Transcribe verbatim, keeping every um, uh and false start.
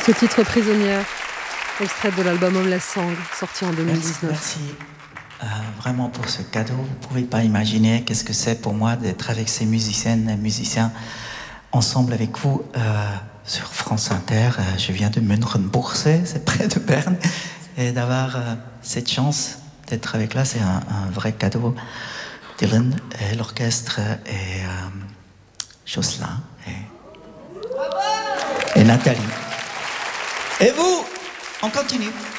Ce titre Prisonnière, extrait de l'album Homeless Song, sorti en deux mille dix-neuf. Merci, merci. Euh, vraiment pour ce cadeau. Vous ne pouvez pas imaginer qu'est-ce que c'est pour moi d'être avec ces musiciennes et musiciens ensemble avec vous euh, sur France Inter. Euh, je viens de München-Buchsee, c'est près de Berne, et d'avoir euh, cette chance d'être avec là, c'est un, un vrai cadeau. Dylan et l'orchestre et euh, Jocelyn et, et Nathalie. Et vous, on continue.